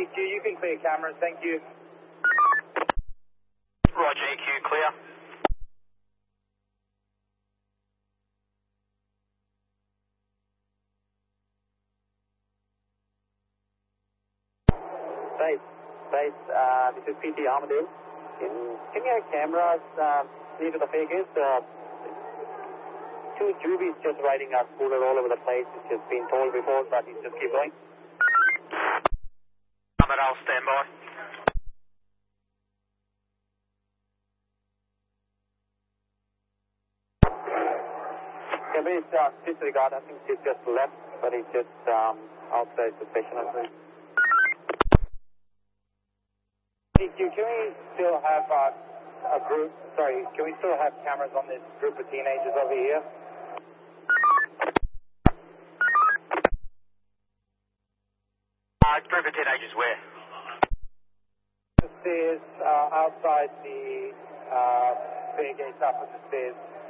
EQ, you can clear cameras, thank you. Roger, EQ, clear. Base, this is PT Armadale. Can you have cameras near to the figures? Two Jubies just riding our scooter all over the place. It's just been told before, but it's just keep going. I'll stand by. Yeah, but it's disregard. I think it's just left, but it's just outside the station, I think. EQ, can we still have can we still have cameras on this group of teenagers over here? Group of teenagers where? The stairs, outside the stairgates up at the stairs.